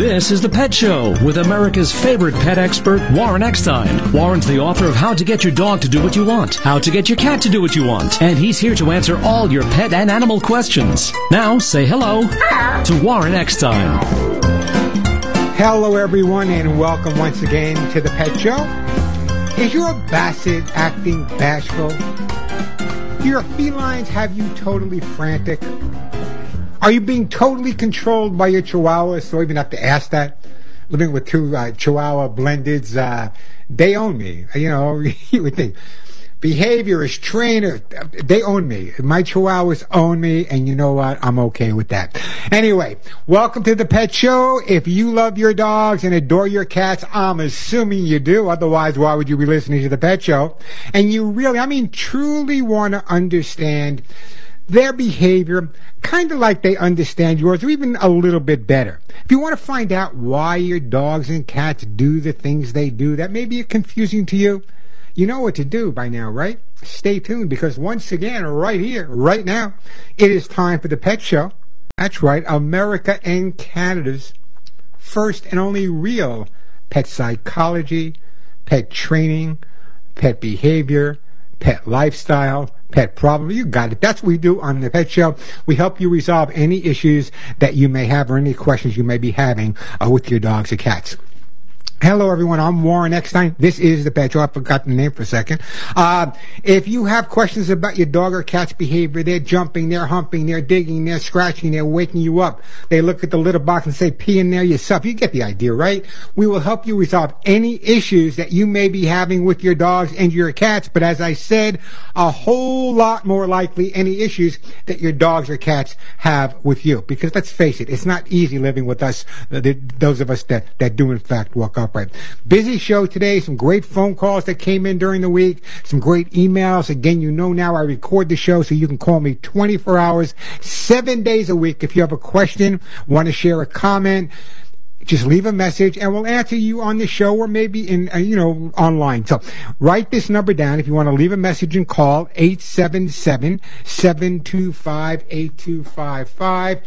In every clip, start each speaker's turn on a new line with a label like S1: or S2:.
S1: This is The Pet Show with America's favorite pet expert, Warren Eckstein. Warren's the author of How to Get Your Dog to Do What You Want, How to Get Your Cat to Do What You Want, and he's here to answer all your pet and animal questions. Now, say hello to Warren Eckstein.
S2: Hello, everyone, and welcome once again to The Pet Show. Is your basset acting bashful? Do your felines have you totally frantic? Are you being totally controlled by your chihuahuas? So I even have to ask that. Living with two chihuahua blendeds, they own me. You know, you would think. Behaviorist, trainer, they own me. My chihuahuas own me, and you know what? I'm okay with that. Anyway, welcome to The Pet Show. If you love your dogs and adore your cats, I'm assuming you do. Otherwise, why would you be listening to The Pet Show? And you really, truly want to understand their behavior, kind of like they understand yours, or even a little bit better. If you want to find out why your dogs and cats do the things they do that may be confusing to you, you know what to do by now, right? Stay tuned, because once again, right here, right now, it is time for The Pet Show. That's right, America and Canada's first and only real pet psychology, pet training, pet behavior, pet lifestyle, pet problem. You got it. That's what we do on The Pet Show. We help you resolve any issues that you may have or any questions you may be having with your dogs or cats. Hello, everyone. I'm Warren Eckstein. This is The Pet Show. I forgot the name for a second. If you have questions about your dog or cat's behavior, they're jumping, they're humping, they're digging, they're scratching, they're waking you up. They look at the litter box and say, pee in there yourself. You get the idea, right? We will help you resolve any issues that you may be having with your dogs and your cats. But as I said, a whole lot more likely any issues that your dogs or cats have with you. Because let's face it, it's not easy living with us, those of us that do in fact walk up. Right. Busy show today. Some great phone calls that came in during the week. Some great emails. Again, you know now I record the show so you can call me 24 hours, 7 days a week. If you have a question, want to share a comment, just leave a message and we'll answer you on the show or maybe in, online. So write this number down if you want to leave a message and call 877-725-8255.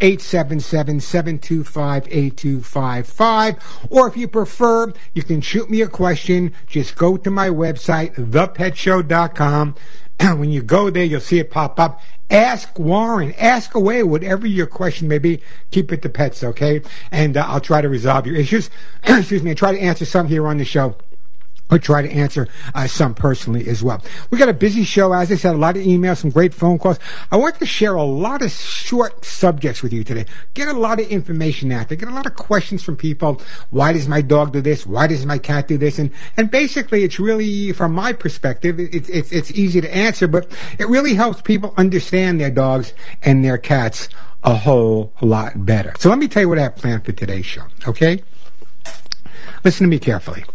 S2: 877-725-8255. Or if you prefer, you can shoot me a question. Just go to my website, thepetshow.com. When you go there, you'll see it pop up. Ask Warren. Ask away, whatever your question may be. Keep it to pets, okay? And I'll try to resolve your issues. Excuse me. I try to answer some here on the show. I'll try to answer some personally as well. We got a busy show, as I said, a lot of emails, some great phone calls. I want to share a lot of short subjects with you today. Get a lot of information out there. Get a lot of questions from people. Why does my dog do this? Why does my cat do this? And basically, it's really, from my perspective, it's easy to answer, but it really helps people understand their dogs and their cats a whole lot better. So let me tell you what I have planned for today's show, okay? Listen to me carefully.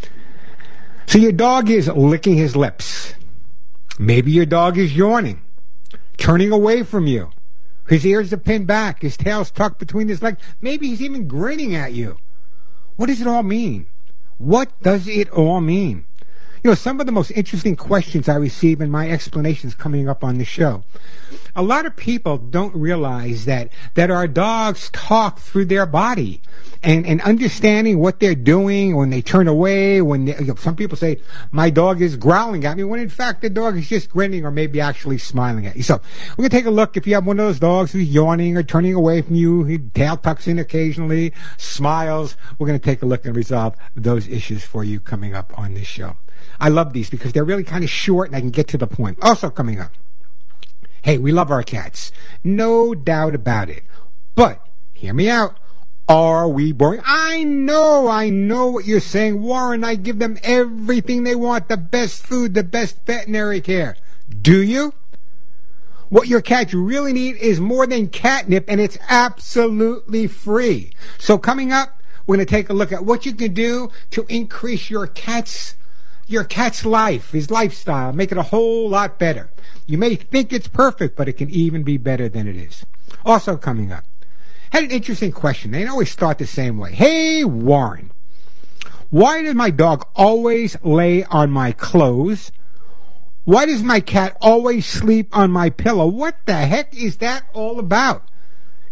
S2: So your dog is licking his lips. Maybe your dog is yawning, turning away from you. His ears are pinned back, his tail's tucked between his legs. Maybe he's even grinning at you. What does it all mean? What does it all mean? You know, some of the most interesting questions I receive in my explanations coming up on the show. A lot of people don't realize that our dogs talk through their body and understanding what they're doing when they turn away, some people say, my dog is growling at me, when in fact the dog is just grinning or maybe actually smiling at you. So we're going to take a look. If you have one of those dogs who's yawning or turning away from you, his tail tucks in occasionally, smiles, we're going to take a look and resolve those issues for you coming up on this show. I love these because they're really kind of short and I can get to the point. Also coming up, hey, we love our cats. No doubt about it. But, hear me out. Are we boring? I know what you're saying. Warren, I give them everything they want, the best food, the best veterinary care. Do you? What your cats really need is more than catnip, and it's absolutely free. So coming up, we're going to take a look at what you can do to increase your cat's life, his lifestyle, make it a whole lot better. You may think it's perfect, but it can even be better than it is. Also coming up, had an interesting question. They always start the same way. Hey, Warren, why does my dog always lay on my clothes? Why does my cat always sleep on my pillow? What the heck is that all about?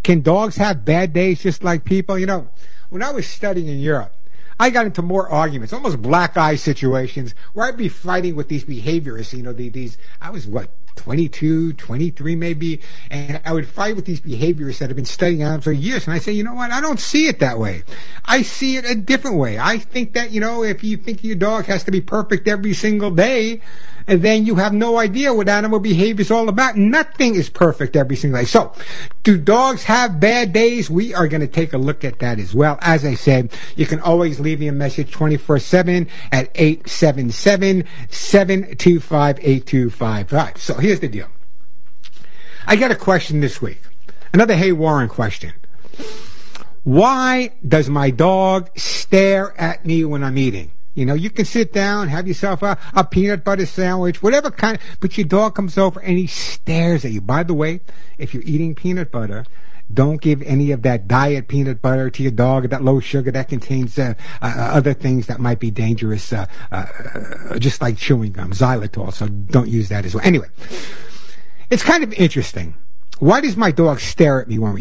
S2: Can dogs have bad days just like people? You know, when I was studying in Europe, I got into more arguments, almost black eye situations, where I'd be fighting with these behaviorists. You know, I was 22, 23 maybe, and I would fight with these behaviorists that have been studying animals for years, and I say, you know what, I don't see it that way. I see it a different way. I think that, you know, if you think your dog has to be perfect every single day, and then you have no idea what animal behavior is all about. Nothing is perfect every single day. So, do dogs have bad days? We are going to take a look at that as well. As I said, you can always leave me a message 24/7 at 877-725-8255. So, here's the deal. I got a question this week. Another Hey Warren question. Why does my dog stare at me when I'm eating? You know, you can sit down, have yourself a peanut butter sandwich, whatever kind, but your dog comes over and he stares at you. By the way, if you're eating peanut butter, don't give any of that diet peanut butter to your dog, that low sugar that contains other things that might be dangerous, just like chewing gum, xylitol, so don't use that as well. Anyway, it's kind of interesting. Why does my dog stare at me when we're